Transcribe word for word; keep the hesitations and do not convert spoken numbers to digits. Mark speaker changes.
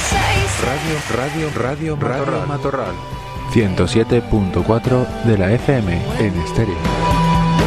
Speaker 1: Radio, radio, radio, radio Matorral. ciento siete punto cuatro de la F M en estéreo.